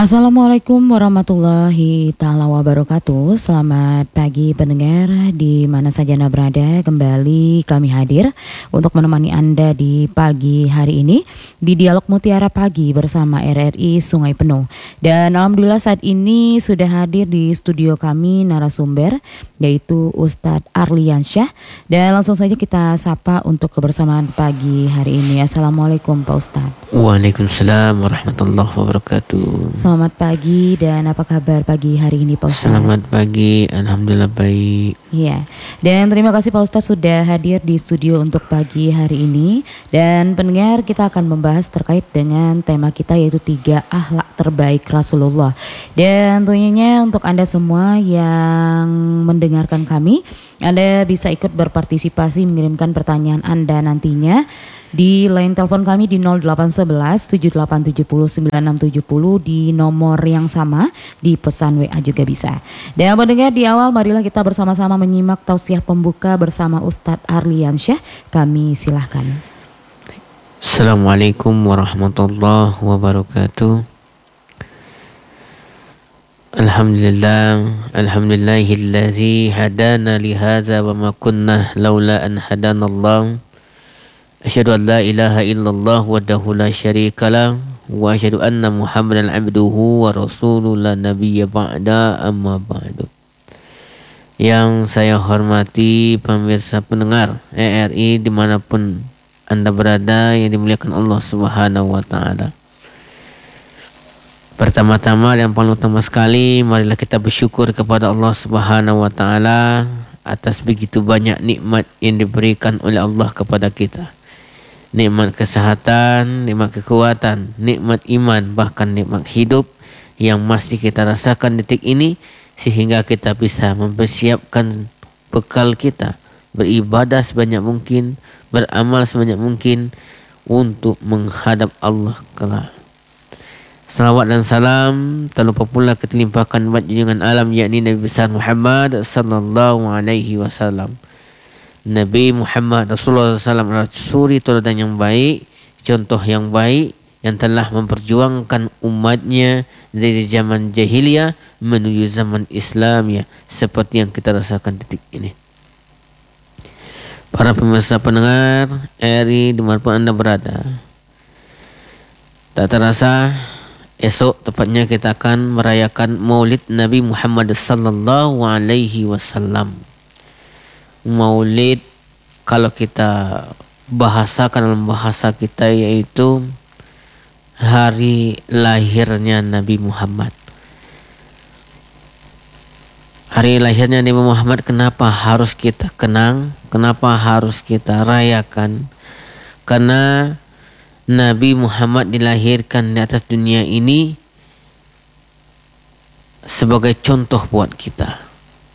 Assalamualaikum warahmatullahi ta'ala wabarakatuh. Selamat pagi pendengar di mana saja Anda berada. Kembali kami hadir untuk menemani Anda di pagi hari ini di Dialog Mutiara Pagi bersama RRI Sungai Penuh. Dan alhamdulillah saat ini sudah hadir di studio kami narasumber yaitu Ustadz Arliansyah. Dan langsung saja kita sapa untuk kebersamaan pagi hari ini. Assalamualaikum Pak Ustadz. Waalaikumsalam warahmatullahi wabarakatuh. Selamat pagi dan apa kabar pagi hari ini Pak Ustadz? Selamat pagi, alhamdulillah baik. Iya, dan terima kasih Pak Ustadz sudah hadir di studio untuk pagi hari ini. Dan pendengar, kita akan membahas terkait dengan tema kita yaitu 3 akhlak terbaik Rasulullah. Dan tentunya untuk Anda semua yang mendengarkan kami, Anda bisa ikut berpartisipasi mengirimkan pertanyaan Anda nantinya di line telepon kami di 0811 7870 9670 di nomor yang sama, di pesan WA juga bisa. Dan pendengar, di awal marilah kita bersama-sama menyimak tausiah pembuka bersama Ustadz Arliansyah. Kami silahkan. Assalamualaikum warahmatullahi wabarakatuh. Alhamdulillahillazi hadana lihadza wa ma kunna laula an hadanallah. Asyhadu an la ilaha illallah wahdahu la syarikalah wa asyhadu anna Muhammadan abduhu wa rasuluhu la nabiyya ba'da, amma ba'du. Yang saya hormati pemirsa pendengar RRI dimanapun Anda berada yang dimuliakan Allah Subhanahu wa ta'ala. Pertama-tama dan paling utama sekali, marilah kita bersyukur kepada Allah Subhanahu wa ta'ala atas begitu banyak nikmat yang diberikan oleh Allah kepada kita. Nikmat kesehatan, nikmat kekuatan, nikmat iman, bahkan nikmat hidup yang masih kita rasakan detik ini, sehingga kita bisa mempersiapkan bekal kita, beribadah sebanyak mungkin, beramal sebanyak mungkin untuk menghadap Allah kelak. Salawat dan salam tak lupa pula kita limpahkan buat junjungan alam yakni Nabi besar Muhammad sallallahu alaihi wasallam. Nabi Muhammad Rasulullah SAW adalah suri teladan yang baik, contoh yang baik yang telah memperjuangkan umatnya dari zaman jahiliyah menuju zaman Islamiyah seperti yang kita rasakan detik ini. Para pemirsa pendengar RRI dimanapun Anda berada, tak terasa esok tepatnya kita akan merayakan Maulid Nabi Muhammad sallallahu alaihi wasallam. Maulid kalau kita bahasakan dalam bahasa kita yaitu hari lahirnya Nabi Muhammad. Hari lahirnya Nabi Muhammad kenapa harus kita kenang? Kenapa harus kita rayakan? Karena Nabi Muhammad dilahirkan di atas dunia ini sebagai contoh buat kita.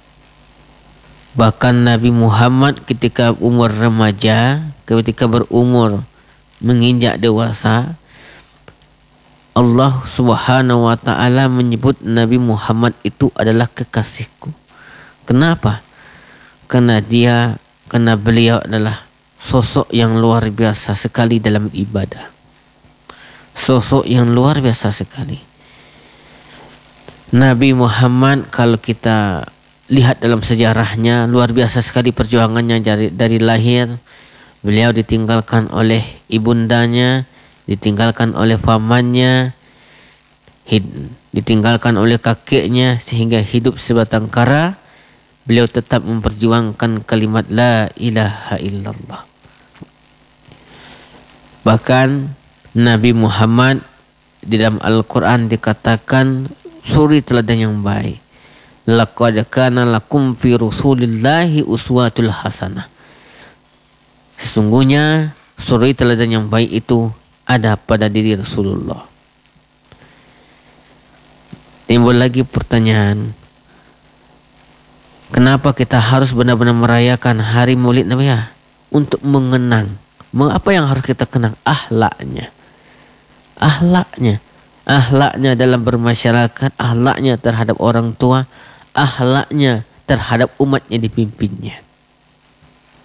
Bahkan Nabi Muhammad ketika umur remaja, ketika berumur menginjak dewasa, Allah Subhanahu wa ta'ala menyebut Nabi Muhammad itu adalah kekasihku. Kenapa? Karena beliau adalah sosok yang luar biasa sekali dalam ibadah. Sosok yang luar biasa sekali. Nabi Muhammad kalau kita lihat dalam sejarahnya luar biasa sekali perjuangannya dari lahir. Beliau ditinggalkan oleh ibundanya, ditinggalkan oleh pamannya, ditinggalkan oleh kakeknya, sehingga hidup sebatang kara beliau tetap memperjuangkan kalimat la ilaha illallah. Bahkan Nabi Muhammad di dalam Al-Quran dikatakan suri teladan yang baik. Laqad kana lakum fi Rasulillahi uswatul hasanah. Sesungguhnya suri teladan yang baik itu ada pada diri Rasulullah. Timbul lagi pertanyaan, kenapa kita harus benar-benar merayakan hari Maulid Nabi ya? Untuk mengenang. Apa yang harus kita kenang? Akhlaknya. Akhlaknya dalam bermasyarakat, akhlaknya terhadap orang tua, akhlaknya terhadap umatnya dipimpinnya.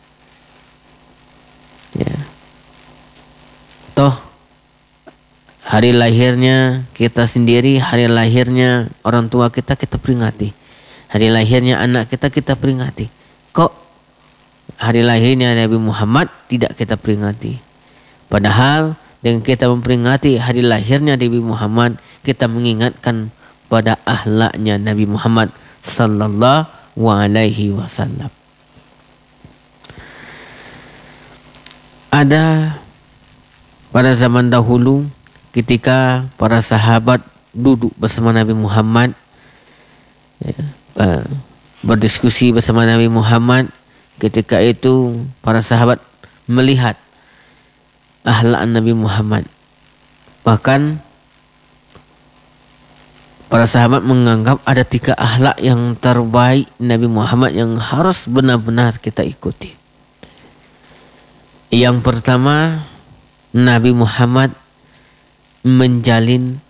Ya. Toh Hari lahirnya kita sendiri, hari lahirnya orang tua kita, kita peringati. Hari lahirnya anak kita, kita peringati. Kok hari lahirnya Nabi Muhammad tidak kita peringati? Padahal dengan kita memperingati hari lahirnya Nabi Muhammad, kita mengingatkan pada akhlaknya Nabi Muhammad sallallahu alaihi wasallam. Ada pada zaman dahulu ketika para sahabat duduk bersama Nabi Muhammad, berdiskusi bersama Nabi Muhammad, ketika itu para sahabat melihat akhlak Nabi Muhammad. Bahkan para sahabat menganggap ada 3 akhlak yang terbaik Nabi Muhammad yang harus benar-benar kita ikuti. Yang pertama, Nabi Muhammad menjalin